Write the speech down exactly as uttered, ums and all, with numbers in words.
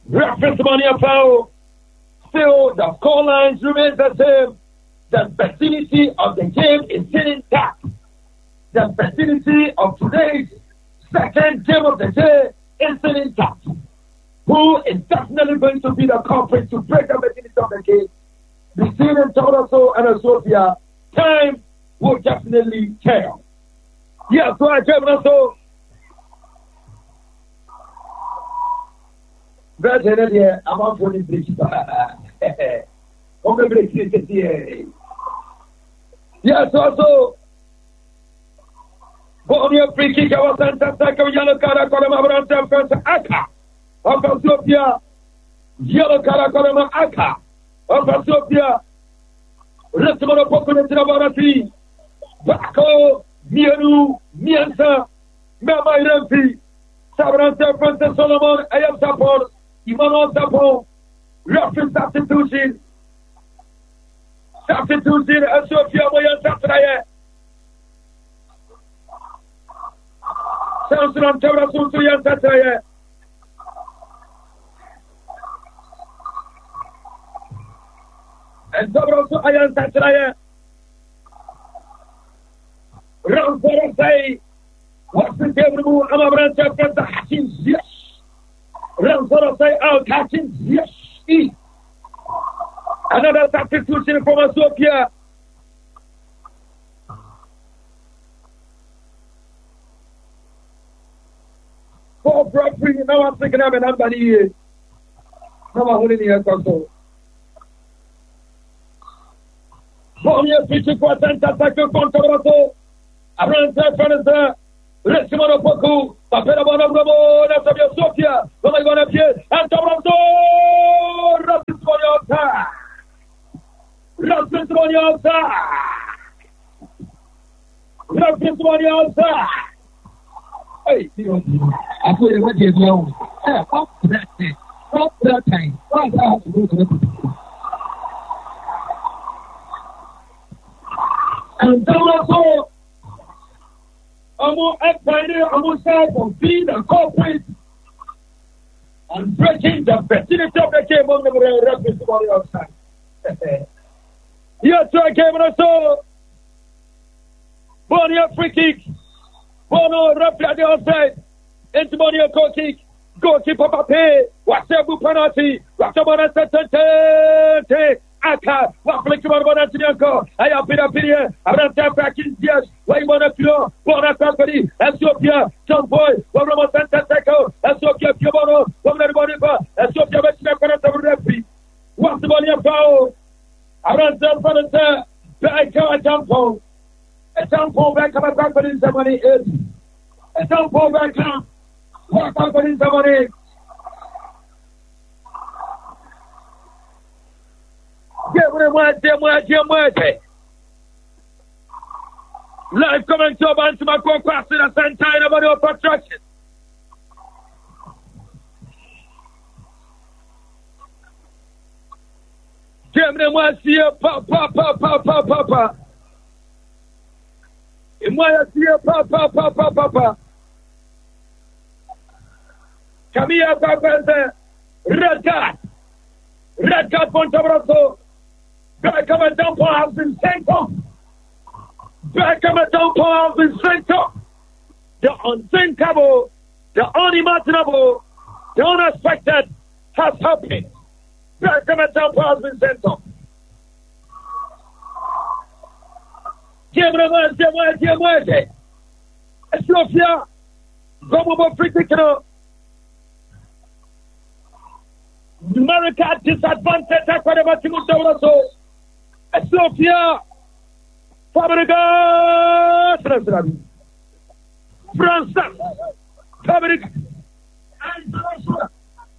Reference money foul. Still, the score lines remains the same. The vicinity of the game is still intact. The vicinity of today's second game of the day is still intact. Who is definitely going to be the culprit to break the vicinity of the game between Toronto and Sophia? Time will definitely tell. Yes, so I came also. That's it, yeah. I'm on for the bridge. On the bridge, yeah. Yes, also. On your free kick, I was sent to second yellow card. Column around ten first Aka. Of Sophia. Yellow card. Column Aka. Of Sophia. Rest of the population of our team. Bako, Mianu, Miansa, Mama Rampi, Sabrante Francis Solomon, I am support, Emmanuel Sapon, reference substitution, substitution, and Sophia Moyan Satraya. Samson and Tara Suyan Satraya. And Sabroso Ayan Satraya. Round for a say, what's the table? I'm a branch of the Hatchins, yes. Round for a say, I'll catch him, yes. Another substitution from Sophia. Four property, now I'm thinking of an unbelievable. Now I'm holding here, Consul. From your fifty percent attack of Contorato. Around that furniture, let's come on a poco, Papera Bonamo, that's of your Sophia, when I got up here, and Toronto, Rapids on your side, Rapids on your side, Rapids on your side. Hey, I put it with you alone. Stop that thing, stop that thing, right out to go to the and Toronto. I'm excited, I'm excited for being the culprit and breaking the vicinity of the game on the reference on the outside. Yes, I came and I saw Bonia free kick, Bono referee at the outside, into Bonia goal kick, goalkeeper Pape, Wasebu penalty, Wasemana Sete. Aka, what flicker on Bonatianco? I have been up here. I don't have back in years. Why you want to feel? Bona Company, Ethiopia, John Boy, Wabama Santa Teco, Ethiopia, Piabono, Wabana Bonifa, Ethiopia, Mexico, referee. What's the money of foul? I don't tell Fanata, back a tampon. A tampon back of a company, somebody is. A tampon back up. What company, somebody? Live coming to a bunch of my co-class in a center of our construction. Germany was here, papa, papa, papa, papa. In my here, papa, papa, papa. Camilla Papa, red card. Red card for Toronto. Beckham and Dumpo has been sent off. Beckham and Dumpo has been sent off. The unthinkable, the unimaginable, the unexpected has happened. Beckham and Dumpo has been sent off. Gemma, Gemma, Gemma, Ethiopia, Gomo Fritico. America disadvantage Aquadaba Timuto. Ethiopia, Fabrica, France, Fabric, and